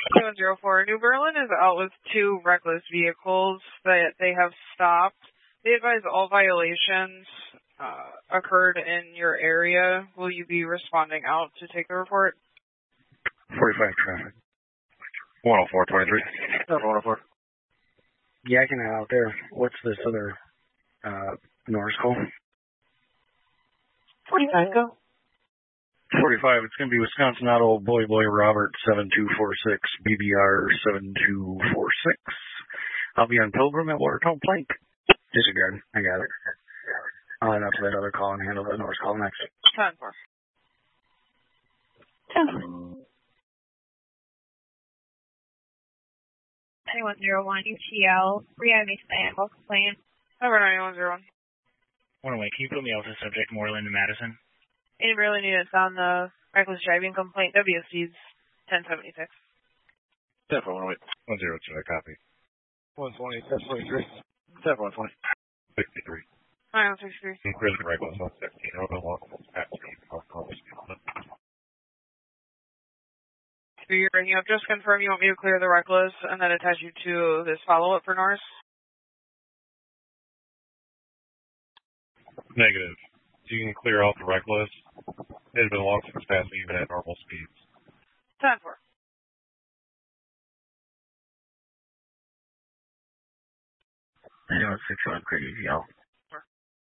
2104. New Berlin is out with 2 reckless vehicles that they have stopped. They advise all violations occurred in your area. Will you be responding out to take the report? 45 traffic. 10423. 104. Yeah, I can head out there. What's this other Norris call? 45, go. 45, it's going to be Wisconsin Auto Boy Robert 7246, BBR 7246. I'll be on Pilgrim at Watertown Plank. Disregard. I got it. I'll head out to that other call and handle the Norris call next. 10-4. 9101 UTL, reanimation animal complaint. Over 9101. 108, can you put me out to subject Moreland and Madison? In Berlin units on the reckless driving complaint, WSC's 1076. 10 for 108. 102, I copy. 120, 1023. 10 for 120. 63. 9163. Increase reckless on 16. You're bringing up, just confirm you want me to clear the reckless and then attach you to this follow-up for Norris? Negative. You can clear out the reckless. It has been long since passing even at normal speeds. 10-4. I know it's 6 on crazy, y'all.